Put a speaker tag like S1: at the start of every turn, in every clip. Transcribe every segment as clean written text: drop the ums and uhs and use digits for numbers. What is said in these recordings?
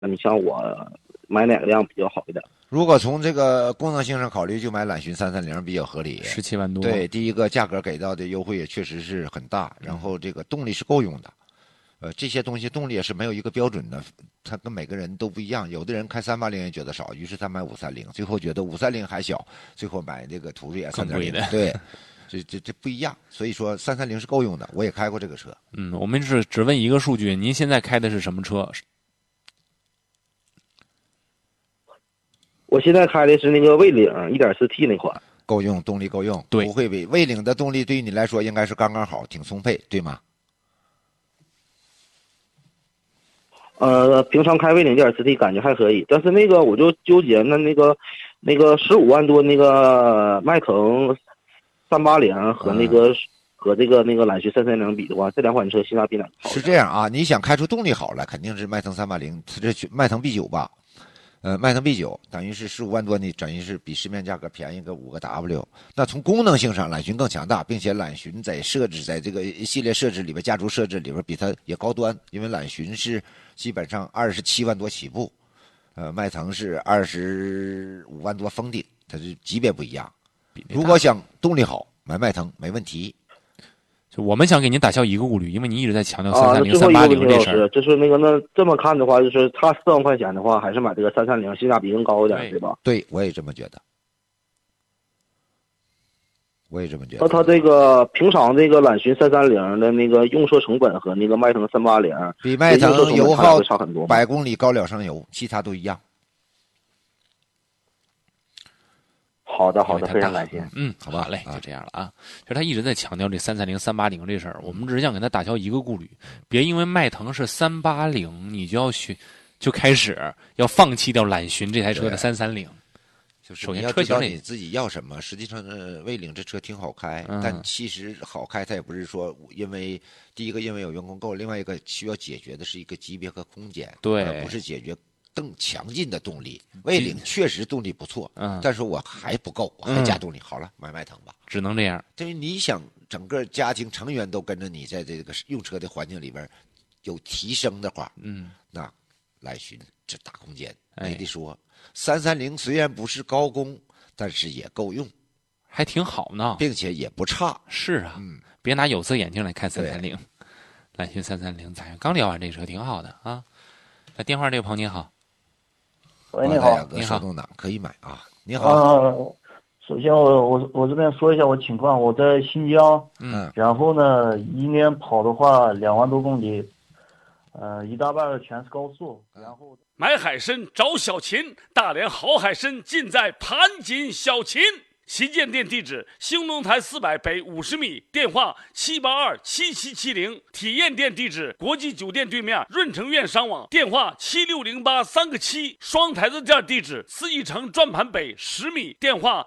S1: 你像我买哪个辆比较好一点？
S2: 如果从这个功能性上考虑，就买揽巡330比较合理
S3: ，17万多。
S2: 对，第一个价格给到的优惠也确实是很大，然后这个动力是够用的。这些东西动力也是没有一个标准的，它跟每个人都不一样。有的人开380也觉得少，于是他买530，最后觉得530还小，最后买这个途锐3.0。对，这不一样。所以说330是够用的，我也开过这个车。
S3: 我们只问一个数据，您现在开的是什么车？
S1: 我现在开的是那个魏领 1.4T 那款，
S2: 够用，动力够用，
S3: 对，
S2: 不会比魏领的动力对于你来说应该是刚刚好，挺充沛，对吗？
S1: 平常开魏领 1.4T 感觉还可以，但是那个我就纠结那个15万多那个迈腾380和这个揽巡330比的话，这两款车性价比哪个好？
S2: 是这样啊，你想开出动力好来，肯定是迈腾380，这迈腾 B9 吧。迈腾 B9 等于是15万多，你等于是比市面价格便宜个5个 W。那从功能性上，揽巡更强大，并且揽巡在这个系列设置里边、家族设置里边比它也高端，因为揽巡是基本上27万多起步，迈腾是25万多封顶，它是级别不一样。如果想动力好，买迈腾没问题。
S3: 就我们想给您打消一个顾虑，因为您一直在强调330、380这事儿。
S1: 就是那这么看的话，就是差4万块钱的话，还是买这个330，性价比更高一点，对吧？
S2: 对，我也这么觉得。
S1: 那它这个平常这个揽巡330的那个用车成本和那个迈腾380
S2: 比迈腾油耗
S1: 差很多
S2: ，100公里高2升油，其他都一样。
S1: 好的，非常感谢。
S3: 好吧，好嘞，就这样了啊。其实他一直在强调这330、380这事儿，我们只是想给他打消一个顾虑，别因为迈腾是380，你就开始要放弃掉揽巡这台车的330。
S2: 就是
S3: 首先
S2: 车型你自己要什么，实际上魏领这车挺好开，但其实好开它也不是说因为第一个因为有员工购，另外一个需要解决的是一个级别和空间，
S3: 对，
S2: 而不是解决更强劲的动力。魏领确实动力不错，但是我还不够，我还加动力。好了，买迈腾吧，
S3: 只能这样。
S2: 因为你想整个家庭成员都跟着你在这个用车的环境里边有提升的话，那揽巡这大空间没得说。330虽然不是高功，但是也够用，
S3: 还挺好呢，
S2: 并且也不差。
S3: 是啊，别拿有色眼镜来看330。揽巡330咋样？刚聊完这车挺好的啊。那电话这个朋友您好。
S4: 喂，你好，
S2: 你好，手动挡可以买啊。你好。
S4: 首先我这边说一下我情况，我在新疆，然后呢，一年跑的话2万多公里，一大半全是高速，然后
S5: 买海参找小秦，大连好海参尽在盘锦小秦。旗舰店地址：兴隆台400北50米，电话7827770。体验店地址：国际酒店对面润城苑商网，电话76083个7。双台子店地址：四义城转盘北10米，电话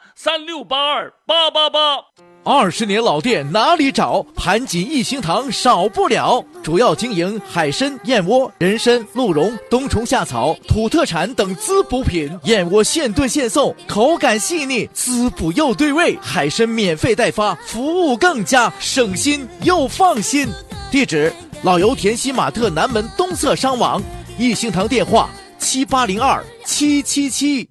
S5: 3682888。
S6: 20年老店哪里找？盘锦一星堂少不了。主要经营海参、燕窝、人参、鹿茸、冬虫夏草、土特产等滋补品。燕窝现炖现送，口感细腻，滋补又对味。海参免费代发，服务更加省心又放心。地址：老油田西玛特南门东侧商网。一星堂电话：7802-777。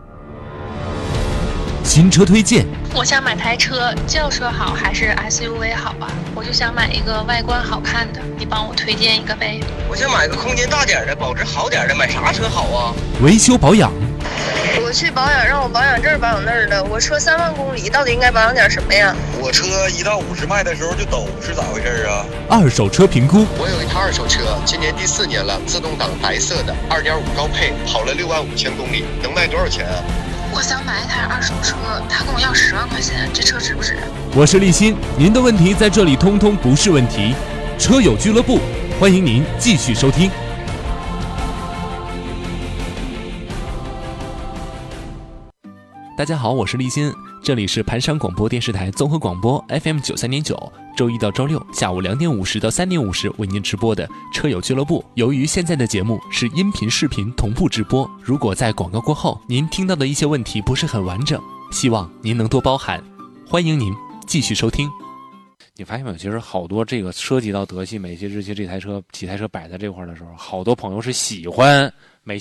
S7: 新车推荐。
S8: 我想买台车，轿车好还是 SUV 好啊？我就想买一个外观好看的，你帮我推荐一个呗。
S9: 我想买个空间大点的，保值好点的，买啥车好啊？
S7: 维修保养。
S8: 我去保养，让我保养这儿保养那儿的。我车3万公里，到底应该保养点什么呀？
S9: 我车1到50迈的时候就抖，是咋回事啊？
S7: 二手车评估。
S10: 我有一台二手车，今年第4年了，自动挡白色的，2.5高配，跑了65000公里，能卖多少钱啊？
S8: 我想买一台二手车，他跟我要10万块钱，这车值不值？
S7: 我是立新，您的问题在这里通通不是问题。车友俱乐部，欢迎您继续收听。大家好，我是立新，这里是盘山广播电视台综合广播 FM 93.9，周一到周六下午2点50到3点50为您直播的车友俱乐部。由于现在的节目是音频视频同步直播，如果在广告过后您听到的一些问题不是很完整，希望您能多包涵，欢迎您继续收听。
S3: 你发现没有？其实好多这个涉及到德系、美系、日系这台车几台车摆在这块的时候，好多朋友是喜欢